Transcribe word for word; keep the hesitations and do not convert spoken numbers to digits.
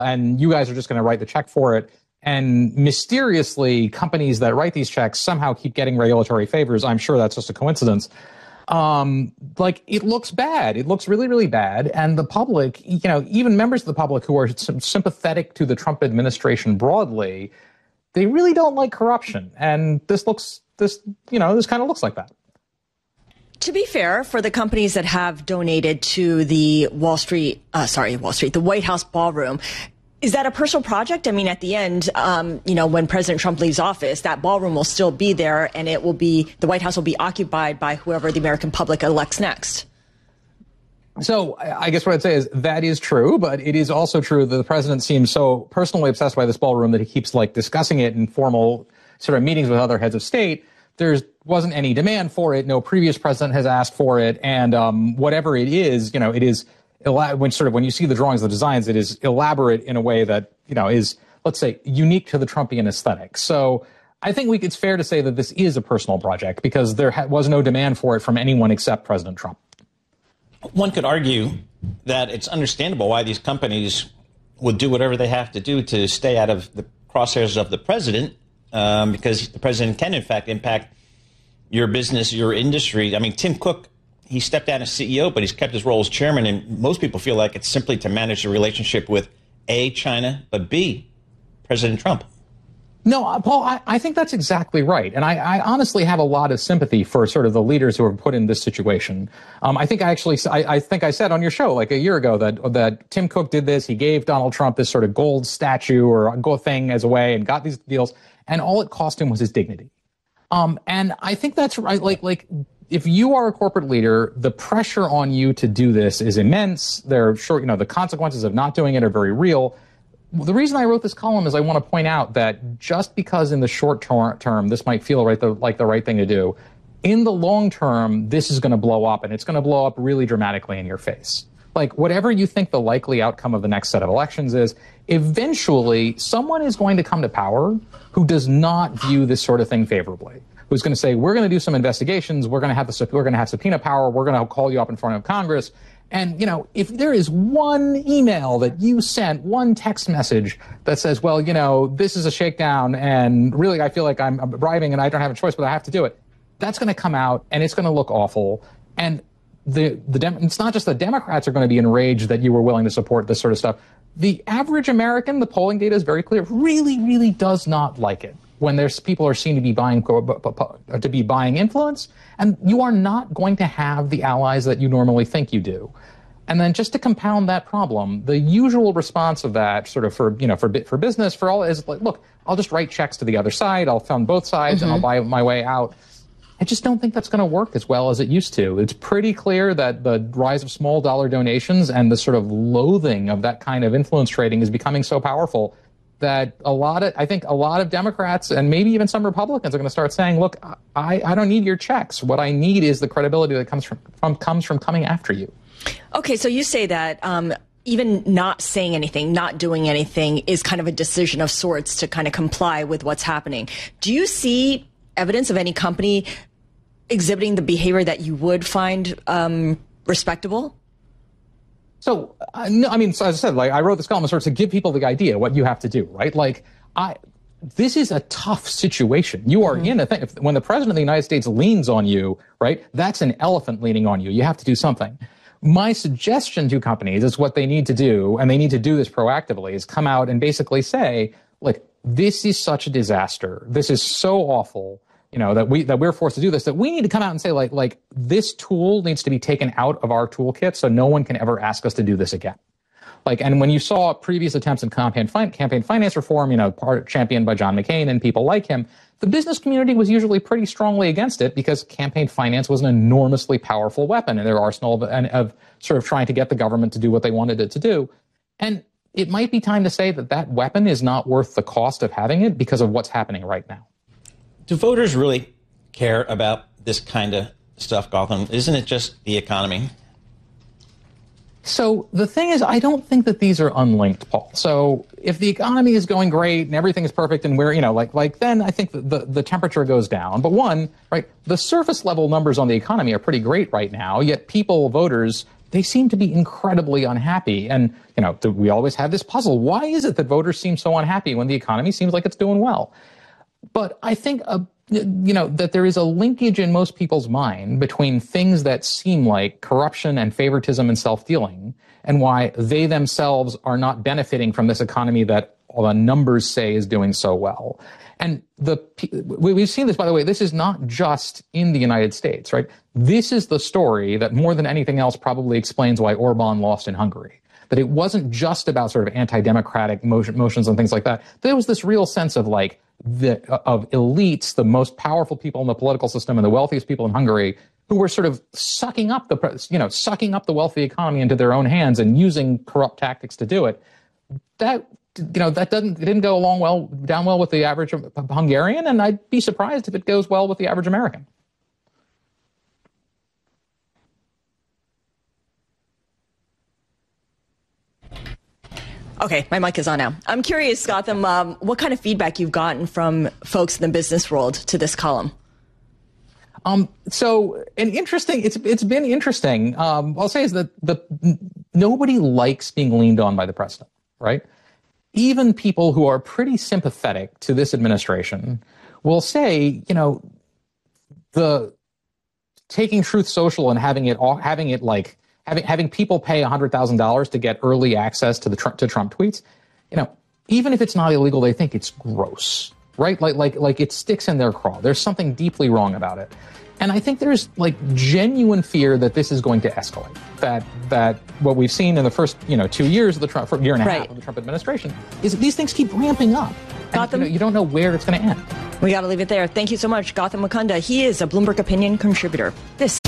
and you guys are just going to write the check for it. And mysteriously, companies that write these checks somehow keep getting regulatory favors. I'm sure that's just a coincidence. Um, like, it looks bad. It looks really, really bad. And the public, you know, even members of the public who are sympathetic to the Trump administration broadly, they really don't like corruption. And this looks, this, you know, this kind of looks like that. To be fair, for the companies that have donated to the Wall Street, uh, sorry, Wall Street, the White House ballroom, is that a personal project? I mean, at the end, um, you know, when President Trump leaves office, that ballroom will still be there, and it will be, the White House will be occupied by whoever the American public elects next. So I guess what I'd say is that is true, but it is also true that the president seems so personally obsessed by this ballroom that he keeps like discussing it in formal sort of meetings with other heads of state. There wasn't any demand for it. No previous president has asked for it. And um, whatever it is, you know, it is when sort of when you see the drawings, the designs, it is elaborate in a way that, you know, is, let's say, unique to the Trumpian aesthetic. So I think we, it's fair to say that this is a personal project because there ha- was no demand for it from anyone except President Trump. One could argue that it's understandable why these companies would do whatever they have to do to stay out of the crosshairs of the president, um, because the president can, in fact, impact your business, your industry. I mean, Tim Cook, he stepped down as C E O, but he's kept his role as chairman. And most people feel like it's simply to manage the relationship with A, China, but B, President Trump. No, Paul, I, I think that's exactly right. And I, I honestly have a lot of sympathy for sort of the leaders who are put in this situation. Um, I think I actually, I, I think I said on your show like a year ago that, that Tim Cook did this. He gave Donald Trump this sort of gold statue or gold thing as a way and got these deals. And all it cost him was his dignity. Um, and I think that's right. Like, like, if you are a corporate leader, the pressure on you to do this is immense. They're sure, you know, the consequences of not doing it are very real. The reason I wrote this column is I want to point out that just because in the short ter- term this might feel right the, like the right thing to do, in the long term, this is going to blow up, and it's going to blow up really dramatically in your face. Like, whatever you think the likely outcome of the next set of elections is, eventually someone is going to come to power who does not view this sort of thing favorably. Who's going to say, we're going to do some investigations, we're going to have the, we're going to have subpoena power, we're going to call you up in front of Congress. And, you know, if there is one email that you sent, one text message that says, well, you know, this is a shakedown and really I feel like I'm, I'm bribing and I don't have a choice, but I have to do it, that's going to come out and it's going to look awful. And the, the Dem- it's not just the Democrats are going to be enraged that you were willing to support this sort of stuff. The average American, the polling data is very clear, really, really does not like it when there's people are seen to be buying to be buying influence, and you are not going to have the allies that you normally think you do. And then just to compound that problem, the usual response of that sort of for, you know, for for business, for all is like, look, I'll just write checks to the other side, I'll fund both sides, mm-hmm. and I'll buy my way out. I just don't think that's going to work as well as it used to. It's pretty clear that the rise of small dollar donations and the sort of loathing of that kind of influence trading is becoming so powerful that a lot of, I think a lot of Democrats and maybe even some Republicans are going to start saying, look, I, I don't need your checks. What I need is the credibility that comes from, from comes from coming after you. Okay, so you say that um, even not saying anything, not doing anything is kind of a decision of sorts to kind of comply with what's happening. Do you see evidence of any company exhibiting the behavior that you would find um, respectable? So, uh, no, I mean, so as I said, like I wrote this column sort of to give people the idea what you have to do, right? Like, I, this is a tough situation. You are mm-hmm. in a thing. If, when the president of the United States leans on you, right, that's an elephant leaning on you. You have to do something. My suggestion to companies is what they need to do, and they need to do this proactively, is come out and basically say, like, this is such a disaster. This is so awful. You know, that we, that we're forced to do this, that we need to come out and say, like, like, this tool needs to be taken out of our toolkit so no one can ever ask us to do this again. Like, and when you saw previous attempts in campaign, fin- campaign finance reform, you know, part championed by John McCain and people like him, the business community was usually pretty strongly against it because campaign finance was an enormously powerful weapon in their arsenal of, of sort of trying to get the government to do what they wanted it to do. And it might be time to say that that weapon is not worth the cost of having it because of what's happening right now. Do voters really care about this kind of stuff, Gotham? Isn't it just the economy? So the thing is, I don't think that these are unlinked, Paul. So if the economy is going great and everything is perfect and we're, you know, like, like then I think the, the, the temperature goes down. But one, right, the surface level numbers on the economy are pretty great right now, yet people, voters, they seem to be incredibly unhappy. And, you know, we always have this puzzle. Why is it that voters seem so unhappy when the economy seems like it's doing well? But I think, uh, you know, that there is a linkage in most people's mind between things that seem like corruption and favoritism and self-dealing and why they themselves are not benefiting from this economy that all the numbers say is doing so well. And the we've seen this, by the way, this is not just in the United States, right? This is the story that more than anything else probably explains why Orban lost in Hungary. That it wasn't just about sort of anti-democratic motion, motions and things like that. There was this real sense of like the of elites, the most powerful people in the political system and the wealthiest people in Hungary, who were sort of sucking up the you know sucking up the wealthy economy into their own hands and using corrupt tactics to do it. That you know that doesn't it didn't go along well down well with the average Hungarian, and I'd be surprised if it goes well with the average American. Okay, my mic is on now. I'm curious, Gautam, um, what kind of feedback you've gotten from folks in the business world to this column? Um, so, an interesting, it's it's been interesting. Um, I'll say is that the nobody likes being leaned on by the president, right? Even people who are pretty sympathetic to this administration will say, you know, the taking Truth Social and having it all, having it like having having people pay a hundred thousand dollars to get early access to the to Trump tweets, you know, even if it's not illegal, they think it's gross, right? Like like like it sticks in their craw. There's something deeply wrong about it. And I think there's like genuine fear that this is going to escalate. That that what we've seen in the first you know two years of the Trump year and a right. half of the Trump administration is that these things keep ramping up. And, you know, you don't know where it's going to end. We got to leave it there. Thank you so much, Gautam Mukunda. He is a Bloomberg Opinion contributor. This